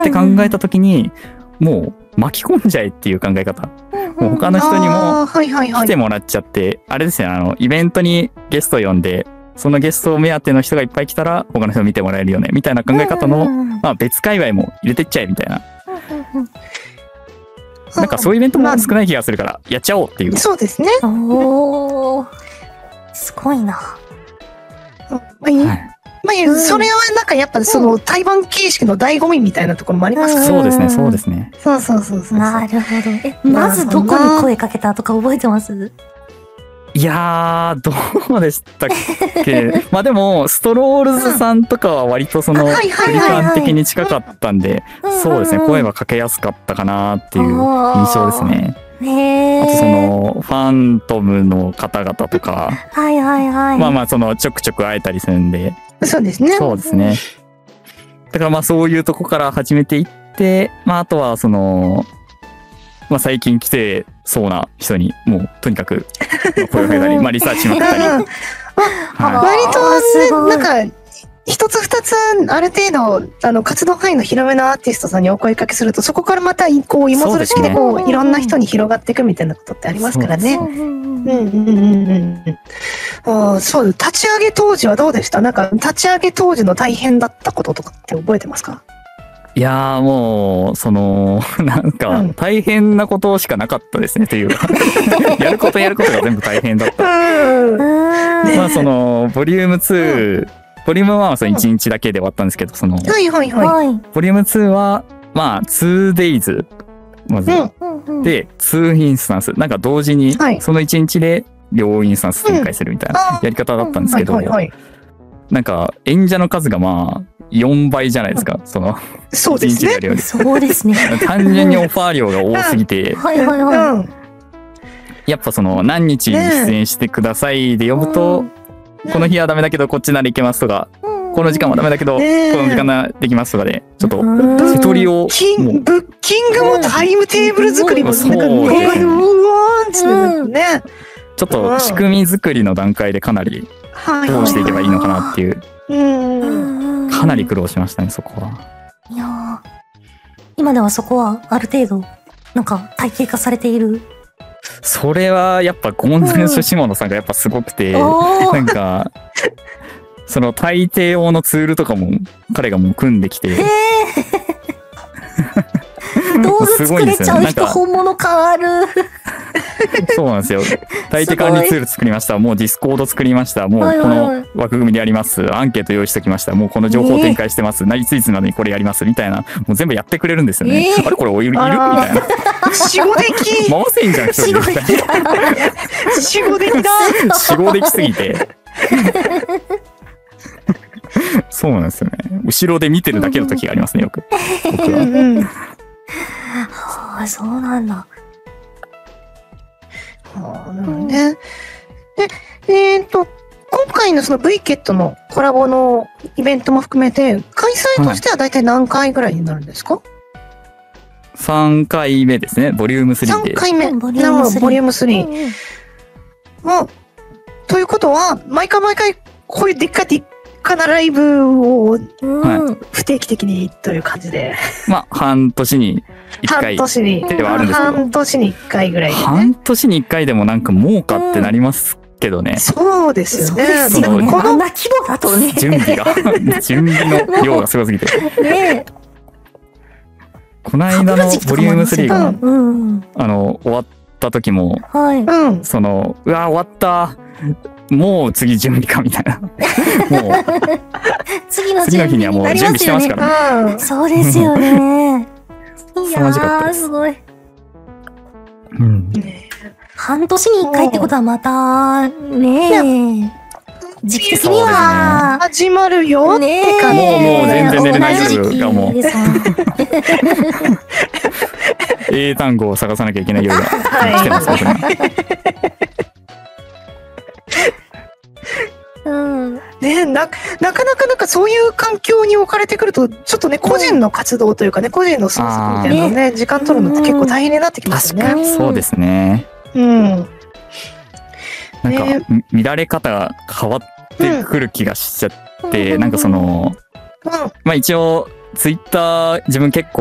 って考えた時に、もう巻き込んじゃえっていう考え方。もう他の人にも来てもらっちゃって、あれですね、イベントにゲスト呼んで、そのゲスト目当ての人がいっぱい来たら他の人見てもらえるよねみたいな考え方の、まあ、別界隈も入れてっちゃえみたいな。なんかそういうイベントも少ない気がするからやっちゃおうっていう。 そうですね。 おー、すごいな。 まあ、それはなんかやっぱその対バン形式の醍醐味みたいなところもありますからね。 そうですね、そうですね。 そう。 なるほど。まずどこに声かけたとか覚えてます？ いやー、どうでしたっけ。まあでも、ストロールズさんとかは割とその、距離感的に近かったんで、そうですね、声はかけやすかったかなっていう印象ですね。あとその、ファントムの方々とか、まあその、ちょくちょく会えたりするんで、 そうですね。 そうですね。だからまあそういうとこから始めていって、まああとはその、まあ最近来てそうな人にもうとにかく声をかけたり、まあリサーチしまくったり。 割とね、なんか、一つ二つある程度活動範囲の広めのアーティストさんにお声かけすると、そこからまたこう芋づる式でこういろんな人に広がっていくみたいなことってありますからね。そう、立ち上げ当時はどうでした？なんか立ち上げ当時の大変だったこととかって覚えてますか？ いやーもう、その、なんか、大変なことしかなかったですね、というか。やることが全部大変だった。まあその、ボリューム2、ボリューム1はその1日だけで終わったんですけど、その、ボリューム2は、まあ 2days、まず、で、2インスタンス、なんか同時に、その1日で両インスタンス展開するみたいなやり方だったんですけど、なんか、演者の数がまあ、4倍じゃないですか、その、 そうですね。 そうですね。 単純にオファー量が多すぎて、やっぱその、何日に出演してくださいで呼ぶと、この日はダメだけどこっちなら行けますとか、この時間はダメだけどこの時間ならできますとかで、ちょっと、瀬取りを。 ブッキングもタイムテーブル作りも、 そうですね。 ちょっと仕組み作りの段階でかなりどうしていけばいいのかなっていう。かなり苦労しましたね、そこは。 いやー、今ではそこはある程度、なんか体系化されている。 それはやっぱゴンズレス下野さんがやっぱすごくて、なんか、その大抵用のツールとかも彼がもう組んできて。 道具作れちゃう人本物変わる。 そうなんですよ。大抵管理ツール作りました。もうディスコード作りました。もうこの枠組みでやります。アンケート用意しておきました。もうこの情報展開してます。いついつまでにこれやりますみたいな。もう全部やってくれるんですよね。あれこれいるみたいな。 四五でき回せんじゃん、一人で。 四五できだ。 四五できすぎて。そうなんですよね。後ろで見てるだけの時がありますね、よく。僕は。 そうなんだ。 ね。で、今回のその VKET のコラボのイベントも含めて、開催としては大体何回ぐらいになるんですか ？3回目ですね、ボリューム3で。 3回目。なるほど、ボリューム3。ということは、毎回こういうでっかなライブを不定期的にという感じで。 まあ、半年に1回ではあるんですけど。 半年に1回ぐらいでね。 半年に1回でもなんか儲かってなりますけどね。 そうですよね。 こんな規模だとね。 準備の量がすごすぎて。この間のボリューム3が、終わった時も、その、うわ、終わった。もう次準備かみたいな。もう次の日にはもう準備してますからね。 そうですよね。いやー、すごい。半年に1回ってことはまた、ねえ、時期的には始まるよって感じ。 もう全然寝れない夜がもう。英単語を探さなきゃいけない夜が来てます、僕に。 ね、なかなかそういう環境に置かれてくると、ちょっとね、個人の活動というかね、個人の創作みたいなのね、時間取るのって結構大変になってきますよね。 そうですね。なんか、乱れ方が変わってくる気がしちゃって、なんかその、まあ一応、 ツイッター自分結構